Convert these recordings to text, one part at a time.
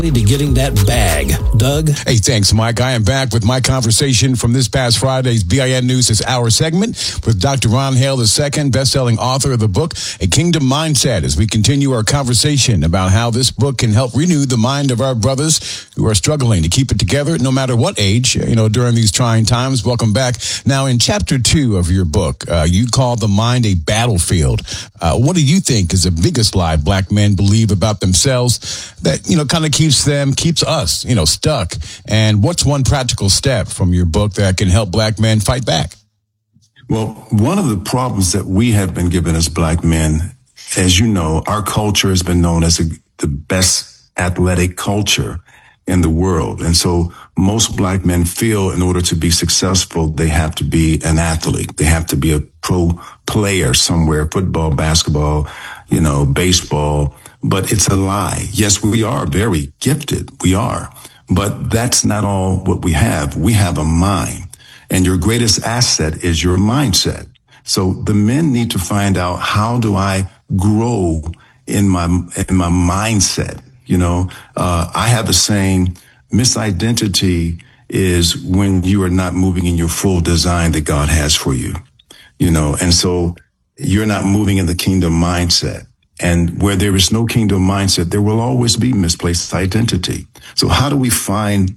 To getting that bag. Doug? Hey, thanks, Mike. I am back with my conversation from this past Friday's BIN News This Hour segment with Dr. Ron Hale II, best-selling author of the book, A Kingdom Mindset, as we continue our conversation about how this book can help renew the mind of our brothers who are struggling to keep it together no matter what age, during these trying times. Welcome back. Now, in Chapter 2 of your book, you call the mind a battlefield. What do you think is the biggest lie black men believe about themselves that, kind of keeps us, stuck? And what's one practical step from your book that can help black men fight back? Well, one of the problems that we have been given as black men, as you know, our culture has been known as the best athletic culture in the world. And so most black men feel in order to be successful, they have to be an athlete. They have to be a pro player somewhere, football, basketball, baseball. But it's a lie. Yes, we are very gifted. We are. But that's not all what we have. We have a mind. And your greatest asset is your mindset. So the men need to find out, how do I grow in my mindset? I have a saying, misidentity is when you are not moving in your full design that God has for you, and so you're not moving in the kingdom mindset. And where there is no kingdom mindset, there will always be misplaced identity. So how do we find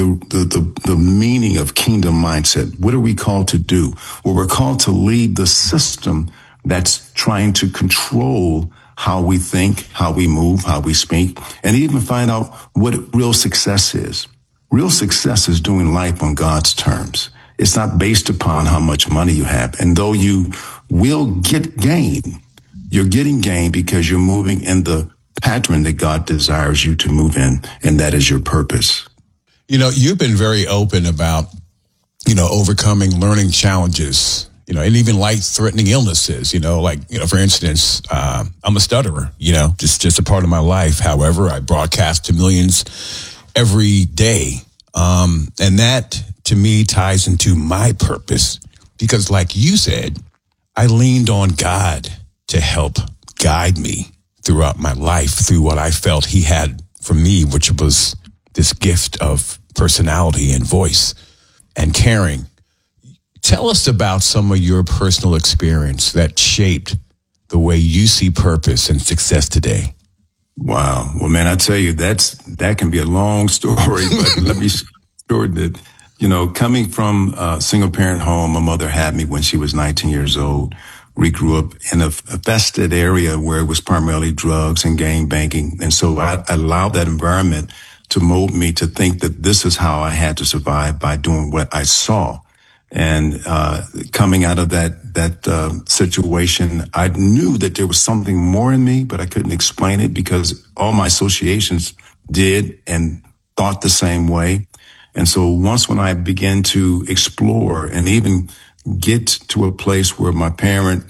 the meaning of kingdom mindset? What are we called to do? Well, we're called to lead the system that's trying to control how we think, how we move, how we speak, and even find out what real success is. Real success is doing life on God's terms. It's not based upon how much money you have. And though you will get gain, you're getting gain because you're moving in the pattern that God desires you to move in, and that is your purpose. You've been very open about, overcoming learning challenges, and even life-threatening illnesses, for instance, I'm a stutterer, just a part of my life. However, I broadcast to millions every day. And that, to me, ties into my purpose because, like you said, I leaned on God to help guide me throughout my life, through what I felt he had for me, which was this gift of personality and voice and caring. Tell us about some of your personal experience that shaped the way you see purpose and success today. Wow. Well, man, I tell you, that can be a long story, but let me shorten it. Coming from a single parent home, my mother had me when she was 19 years old. We grew up in a vested area where it was primarily drugs and gang banging. And so I allowed that environment to mold me to think that this is how I had to survive, by doing what I saw. And coming out of that situation, I knew that there was something more in me, but I couldn't explain it because all my associations did and thought the same way. And so when I began to explore and even get to a place where my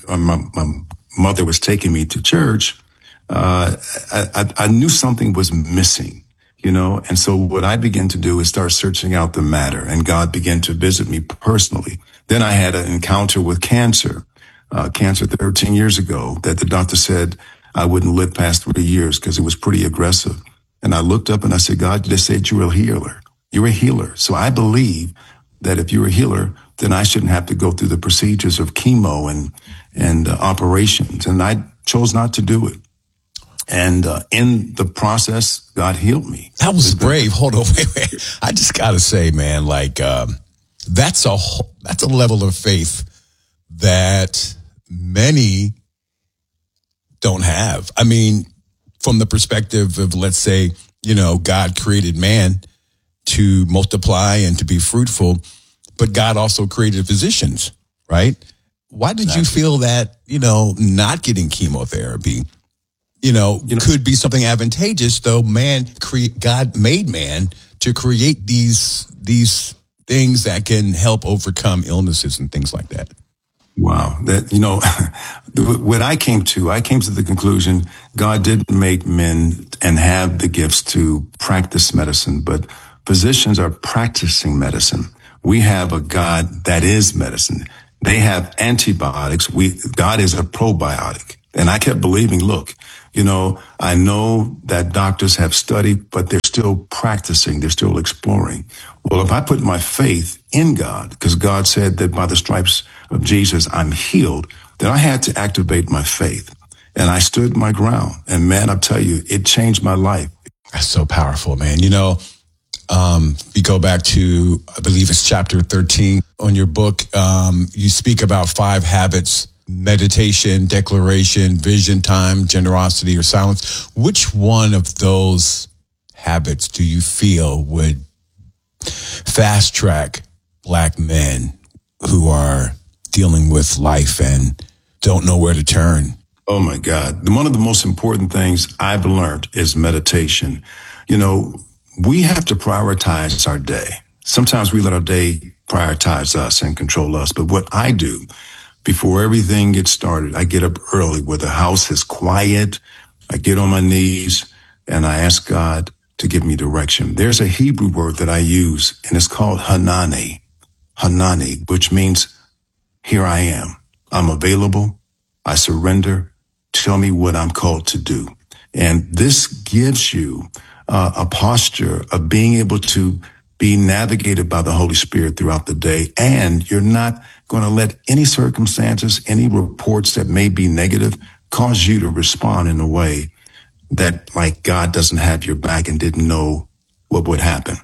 mother was taking me to church, I knew something was missing, and so what I began to do is start searching out the matter, and God began to visit me personally. Then I had an encounter with cancer 13 years ago, that the doctor said I wouldn't live past 3 years because it was pretty aggressive. And I looked up and I said, God, they said you're a healer. You're a healer. So I believe that if you're a healer, then I shouldn't have to go through the procedures of chemo and operations. And I chose not to do it. And in the process, God healed me. That was brave. Hold on, wait. I just got to say, man, that's a level of faith that many don't have. I mean, from the perspective of, let's say, God created man to multiply and to be fruitful, but God also created physicians, right? Why did you feel that, not getting chemotherapy, could be something advantageous, though God made man to create these things that can help overcome illnesses and things like that? Wow. What I came to the conclusion, God didn't make men and have the gifts to practice medicine, but physicians are practicing medicine. We have a God that is medicine. They have antibiotics. God is a probiotic. And I kept believing, look, You know, I know that doctors have studied, but they're still practicing. They're still exploring. Well, if I put my faith in God, because God said that by the stripes of Jesus, I'm healed, then I had to activate my faith. And I stood my ground. And man, I'll tell you, it changed my life. That's so powerful, man. You know, we go back to, I believe it's chapter 13 on your book. You speak about 5 habits: meditation, declaration, vision time, generosity, or silence. Which one of those habits do you feel would fast track Black men who are dealing with life and don't know where to turn? Oh my God. One of the most important things I've learned is meditation. You know, we have to prioritize our day. Sometimes we let our day prioritize us and control us. But what I do before everything gets started, I get up early where the house is quiet. I get on my knees and I ask God to give me direction. There's a Hebrew word that I use, and it's called Hanani, which means here I am. I'm available. I surrender. Tell me what I'm called to do. And this gives you a posture of being able to be navigated by the Holy Spirit throughout the day. And you're not going to let any circumstances, any reports that may be negative cause you to respond in a way that like God doesn't have your back and didn't know what would happen.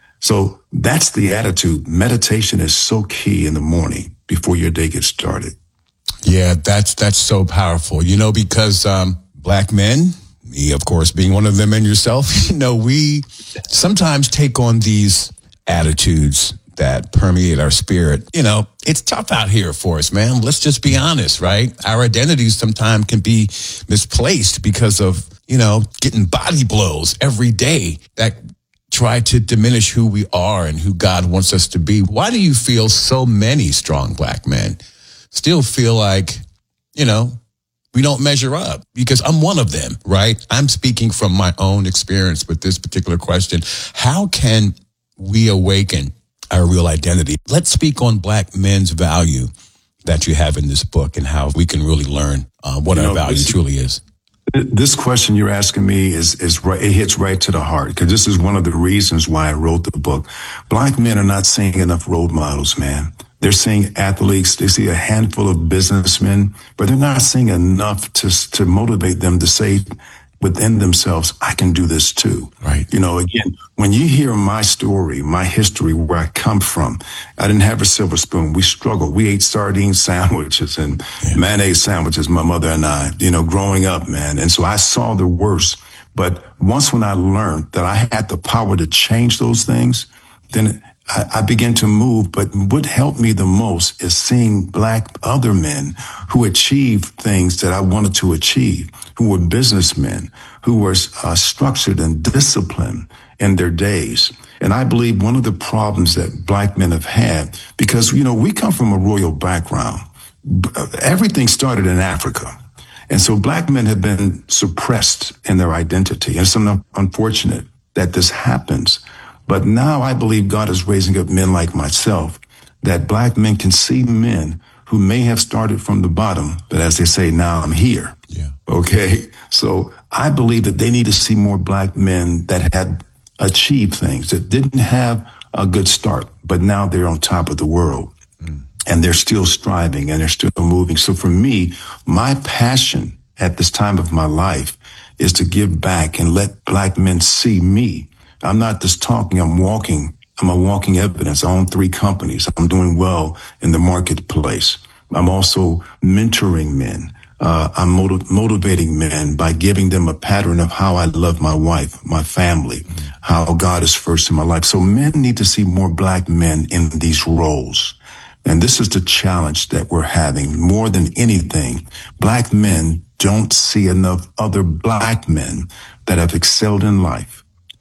So that's the attitude. Meditation is so key in the morning before your day gets started. Yeah, that's so powerful. You know, because Black men, me, of course, being one of them, and yourself, you know, we sometimes take on these attitudes that permeate our spirit. You know, it's tough out here for us, man. Let's just be honest, right? Our identities sometimes can be misplaced because of, you know, getting body blows every day that try to diminish who we are and who God wants us to be. Why do you feel so many strong Black men still feel like, you know, we don't measure up? Because I'm one of them, right? I'm speaking from my own experience with this particular question. How can we awaken our real identity? Let's speak on Black men's value that you have in this book and how we can really learn what our value truly is. This question you're asking me is right. It hits right to the heart, because this is one of the reasons why I wrote the book. Black men are not seeing enough role models, man. They're seeing athletes. They see a handful of businessmen, but they're not seeing enough to motivate them to say within themselves, I can do this too. Right. You know, again, when you hear my story, my history, where I come from, I didn't have a silver spoon. We struggled. We ate sardine sandwiches and mayonnaise sandwiches, my mother and I, you know, growing up, man. And so I saw the worst. But once when I learned that I had the power to change those things, then I began to move. But what helped me the most is seeing Black other men who achieved things that I wanted to achieve, who were businessmen, who were structured and disciplined in their days. And I believe one of the problems that Black men have had, because, you know, we come from a royal background. Everything started in Africa. And so Black men have been suppressed in their identity. And it's unfortunate that this happens. But now I believe God is raising up men like myself, that Black men can see men who may have started from the bottom, but as they say, now I'm here. Yeah. Okay. So I believe that they need to see more Black men that had achieved things, that didn't have a good start, but now they're on top of the world. And they're still striving and they're still moving. So for me, my passion at this time of my life is to give back and let Black men see me. I'm not just talking, I'm walking. I'm a walking evidence. I own 3 companies. I'm doing well in the marketplace. I'm also mentoring men. I'm motivating men by giving them a pattern of how I love my wife, my family, how God is first in my life. So men need to see more Black men in these roles. And this is the challenge that we're having more than anything. Black men don't see enough other Black men that have excelled in life,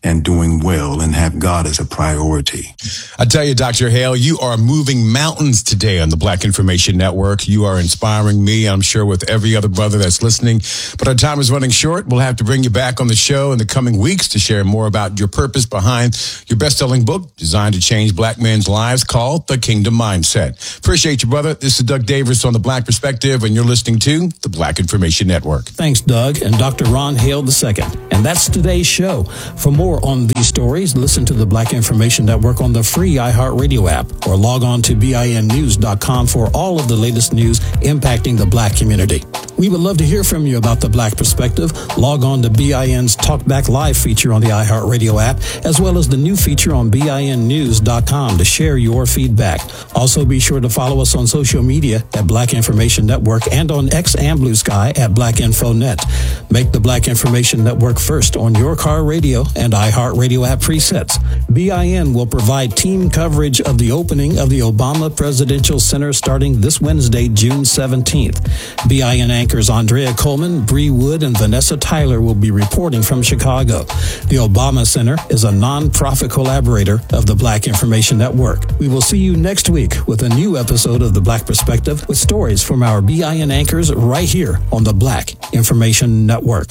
and doing well and have God as a priority. I tell you, Dr. Hale, you are moving mountains today on the Black Information Network. You are inspiring me, I'm sure, with every other brother that's listening. But our time is running short. We'll have to bring you back on the show in the coming weeks to share more about your purpose behind your best-selling book designed to change Black men's lives called The Kingdom Mindset. Appreciate you, brother. This is Doug Davis on The Black Perspective, and you're listening to the Black Information Network. Thanks, Doug and Dr. Ron Hale II. And that's today's show. For more on these stories, listen to the Black Information Network on the free iHeartRadio app or log on to BINnews.com for all of the latest news impacting the Black community. We would love to hear from you about the Black Perspective. Log on to BIN's Talkback Live feature on the iHeartRadio app, as well as the new feature on BINnews.com to share your feedback. Also, be sure to follow us on social media at Black Information Network and on X and Blue Sky at Black Info Net. Make the Black Information Network first on your car radio and iHeartRadio app presets. BIN will provide team coverage of the opening of the Obama Presidential Center starting this Wednesday, June 17th. BIN anchors Andrea Coleman, Bree Wood, and Vanessa Tyler will be reporting from Chicago. The Obama Center is a non-profit collaborator of the Black Information Network. We will see you next week with a new episode of The Black Perspective with stories from our BIN anchors right here on the Black Information Network.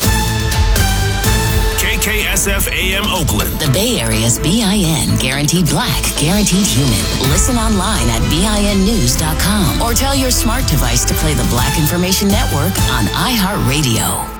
KSF AM Oakland. The Bay Area's BIN, guaranteed Black, guaranteed human. Listen online at BINnews.com or tell your smart device to play the Black Information Network on iHeartRadio.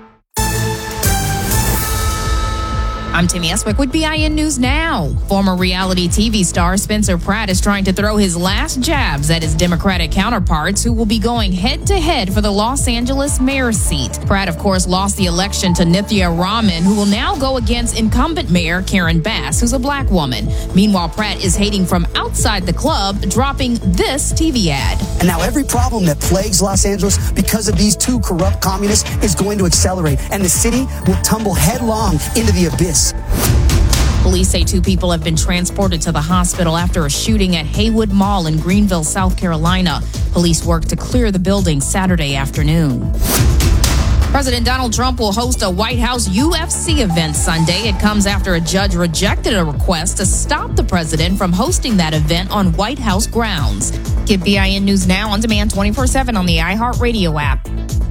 I'm Timmy Eswick with BIN News Now. Former reality TV star Spencer Pratt is trying to throw his last jabs at his Democratic counterparts who will be going head-to-head for the Los Angeles mayor's seat. Pratt, of course, lost the election to Nithya Raman, who will now go against incumbent mayor Karen Bass, who's a Black woman. Meanwhile, Pratt is hating from outside the club, dropping this TV ad. And now every problem that plagues Los Angeles because of these two corrupt communists is going to accelerate, and the city will tumble headlong into the abyss. Police say 2 people have been transported to the hospital after a shooting at Haywood Mall in Greenville, South Carolina. Police worked to clear the building Saturday afternoon. President Donald Trump will host a White House UFC event Sunday. It comes after a judge rejected a request to stop the president from hosting that event on White House grounds. Get BIN News Now on demand 24/7 on the iHeartRadio app.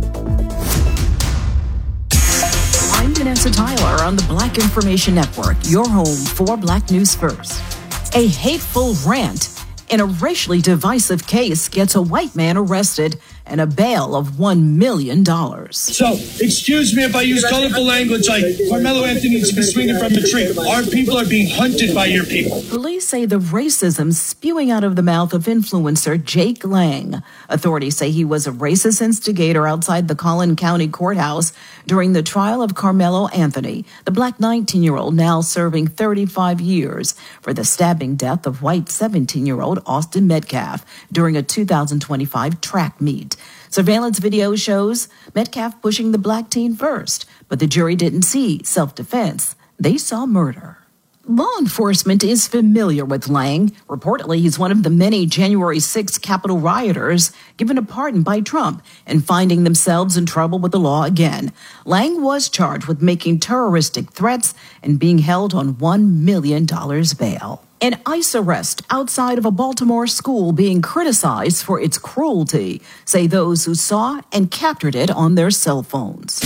I'm Vanessa Tyler on the Black Information Network, your home for Black News First. A hateful rant in a racially divisive case gets a white man arrested and a bail of $1 million. So, excuse me if I use colorful language like Carmelo Anthony needs to be swinging from the tree. Our people are being hunted by your people. Police say the racism spewing out of the mouth of influencer Jake Lang. Authorities say he was a racist instigator outside the Collin County Courthouse during the trial of Carmelo Anthony, the Black 19-year-old now serving 35 years for the stabbing death of white 17-year-old Austin Metcalf during a 2025 track meet. Surveillance video shows Metcalf pushing the black teen first, but the jury didn't see self-defense. They saw murder. Law enforcement is familiar with Lang. Reportedly, he's one of the many January 6 Capitol rioters given a pardon by Trump and finding themselves in trouble with the law again. Lang was charged with making terroristic threats and being held on $1 million bail. An ICE arrest outside of a Baltimore school being criticized for its cruelty, say those who saw and captured it on their cell phones.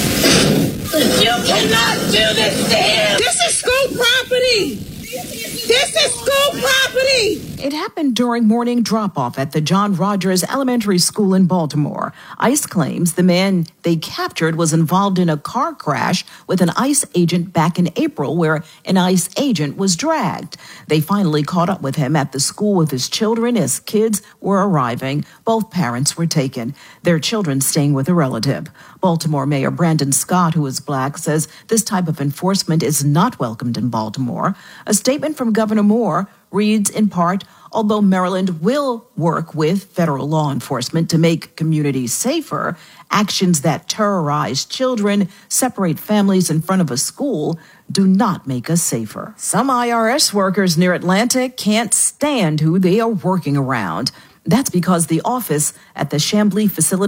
You cannot do this to him! This is school property! This is school property! It happened during morning drop-off at the John Rogers Elementary School in Baltimore. ICE claims the man they captured was involved in a car crash with an ICE agent back in April where an ICE agent was dragged. They finally caught up with him at the school with his children as kids were arriving. Both parents were taken, their children staying with a relative. Baltimore Mayor Brandon Scott, who is Black, says this type of enforcement is not welcomed in Baltimore. A statement from Governor Moore reads in part, although Maryland will work with federal law enforcement to make communities safer, actions that terrorize children, separate families in front of a school, do not make us safer. Some IRS workers near Atlanta can't stand who they are working around. That's because the office at the Chamblee facility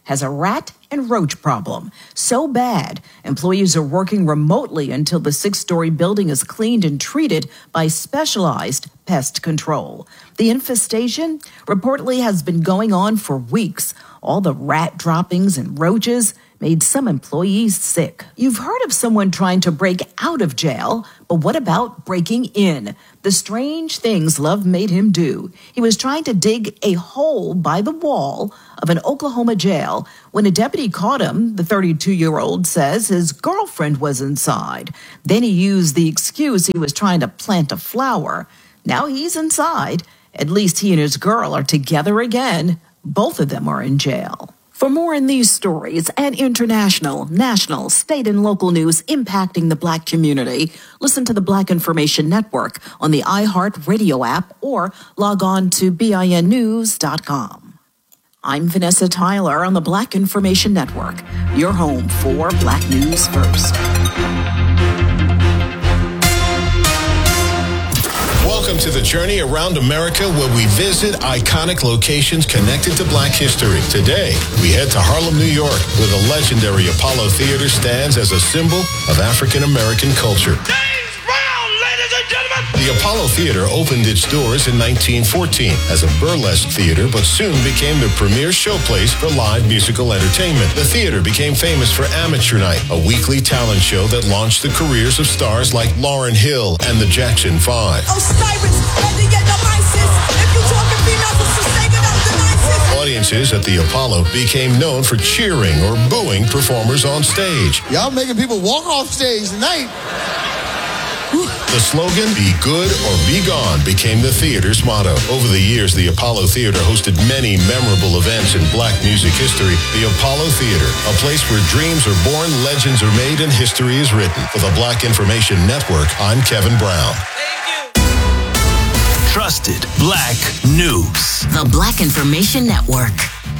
has a rat and roach problem. So bad, employees are working remotely until the 6-story building is cleaned and treated by specialized pest control. The infestation reportedly has been going on for weeks. All the rat droppings and roaches made some employees sick. You've heard of someone trying to break out of jail, but what about breaking in? The strange things Love made him do. He was trying to dig a hole by the wall of an Oklahoma jail. When a deputy caught him, the 32-year-old says his girlfriend was inside. Then he used the excuse he was trying to plant a flower. Now he's inside. At least he and his girl are together again. Both of them are in jail. For more on these stories and international, national, state, and local news impacting the Black community, listen to the Black Information Network on the iHeart Radio app or log on to BINnews.com. I'm Vanessa Tyler on the Black Information Network, your home for Black News First. Welcome to the journey around America, where we visit iconic locations connected to Black history. Today, we head to Harlem, New York, where the legendary Apollo Theater stands as a symbol of African American culture. James Brown, ladies and gentlemen! The Apollo Theater opened its doors in 1914 as a burlesque theater, but soon became the premier showplace for live musical entertainment. The theater became famous for Amateur Night, a weekly talent show that launched the careers of stars like Lauryn Hill and the Jackson 5. Audiences at the Apollo became known for cheering or booing performers on stage. Y'all making people walk off stage tonight. The slogan, "Be good or be gone," became the theater's motto. Over the years, the Apollo Theater hosted many memorable events in Black music history. The Apollo Theater, a place where dreams are born, legends are made, and history is written. For the Black Information Network, I'm Kevin Brown. Trusted Black News. The Black Information Network.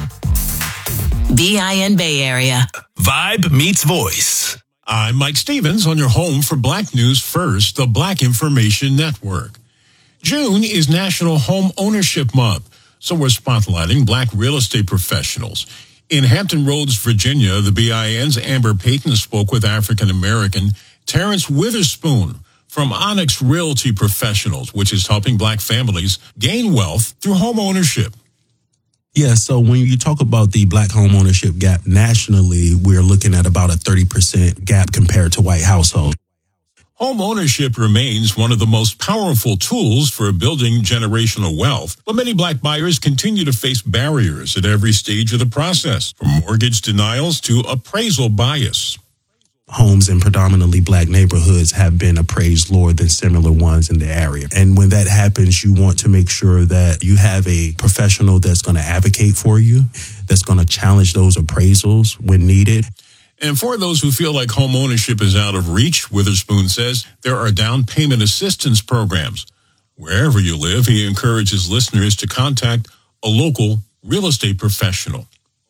BIN Bay Area. Vibe meets voice. I'm Mike Stevens on your home for Black News First, the Black Information Network. June is National Home Ownership Month, so we're spotlighting Black real estate professionals. In Hampton Roads, Virginia, the BIN's Amber Payton spoke with African-American Terrence Witherspoon from Onyx Realty Professionals, which is helping Black families gain wealth through home ownership. Yeah, so when you talk about the Black home ownership gap nationally, we're looking at about a 30% gap compared to white households. Home ownership remains one of the most powerful tools for building generational wealth, but many Black buyers continue to face barriers at every stage of the process, from mortgage denials to appraisal bias. Homes in predominantly Black neighborhoods have been appraised lower than similar ones in the area. And when that happens, you want to make sure that you have a professional that's going to advocate for you, that's going to challenge those appraisals when needed. And for those who feel like home ownership is out of reach, Witherspoon says there are down payment assistance programs. Wherever you live, he encourages listeners to contact a local real estate professional.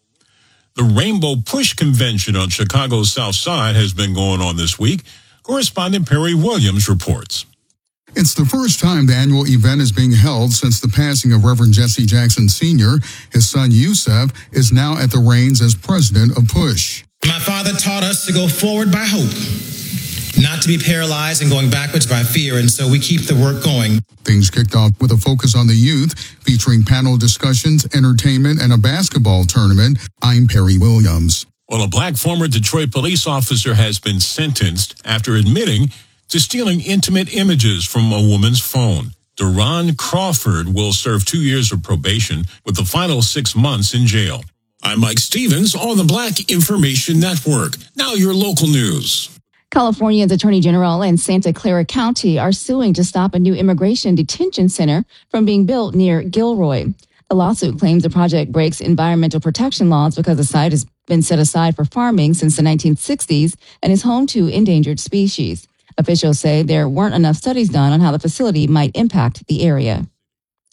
The Rainbow Push Convention on Chicago's South Side has been going on this week. Correspondent Perry Williams reports. It's the first time the annual event is being held since the passing of Reverend Jesse Jackson Sr. His son Yusef is now at the reins as president of Push. My father taught us to go forward by hope, not to be paralyzed and going backwards by fear, and so we keep the work going. Things kicked off with a focus on the youth, featuring panel discussions, entertainment, and a basketball tournament. I'm Perry Williams. Well, a Black former Detroit police officer has been sentenced after admitting to stealing intimate images from a woman's phone. Deron Crawford will serve 2 years of probation with the final 6 months in jail. I'm Mike Stevens on the Black Information Network. Now your local news. California's Attorney General and Santa Clara County are suing to stop a new immigration detention center from being built near Gilroy. The lawsuit claims the project breaks environmental protection laws because the site has been set aside for farming since the 1960s and is home to endangered species. Officials say there weren't enough studies done on how the facility might impact the area.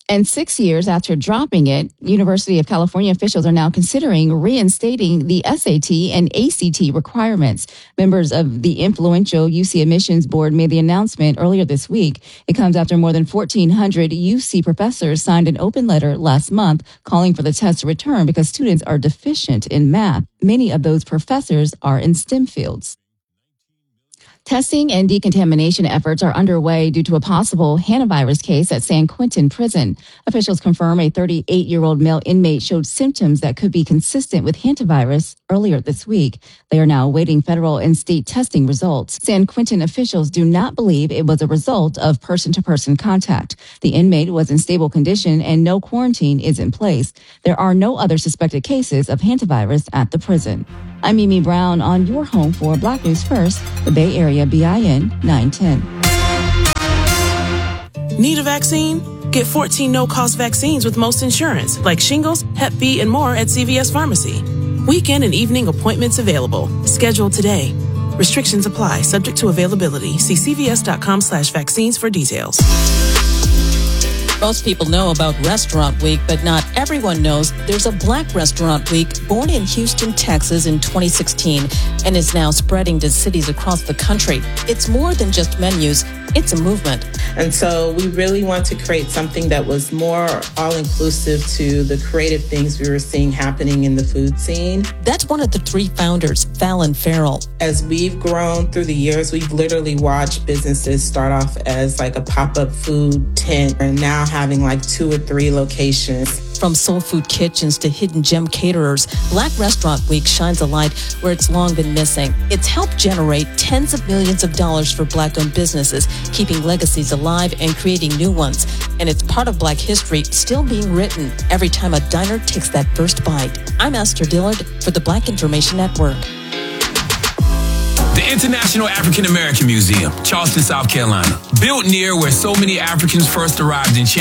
And 6 years after dropping it, University of California officials are now considering reinstating the SAT and ACT requirements. Members of the influential UC Admissions Board made the announcement earlier this week. It comes after more than 1,400 UC professors signed an open letter last month calling for the test to return because students are deficient in math. Many of those professors are in STEM fields. Testing and decontamination efforts are underway due to a possible hantavirus case at San Quentin Prison. Officials confirm a 38-year-old male inmate showed symptoms that could be consistent with hantavirus earlier this week. They are now awaiting federal and state testing results. San Quentin officials do not believe it was a result of person-to-person contact. The inmate was in stable condition and no quarantine is in place. There are no other suspected cases of hantavirus at the prison. I'm Mimi Brown on your home for Black News First, the Bay Area BIN 910. Need a vaccine? Get 14 no-cost vaccines with most insurance, like shingles, Hep B, and more at CVS Pharmacy. Weekend and evening appointments available. Schedule today. Restrictions apply, subject to availability. See cvs.com/vaccines for details. Most people know about Restaurant Week, but not everyone knows there's a Black Restaurant Week born in Houston, Texas in 2016 and is now spreading to cities across the country. It's more than just menus. It's a movement. And so we really want to create something that was more all-inclusive to the creative things we were seeing happening in the food scene. That's one of the three founders, Fallon Farrell. As we've grown through the years, we've literally watched businesses start off as like a pop-up food tent and now having like 2 or 3 locations. From soul food kitchens to hidden gem caterers, Black Restaurant Week shines a light where it's long been missing. It's helped generate tens of millions of dollars for Black-owned businesses, keeping legacies alive and creating new ones. And it's part of Black history still being written every time a diner takes that first bite. I'm Esther Dillard for the Black Information Network. The International African American Museum, Charleston, South Carolina. Built near where so many Africans first arrived in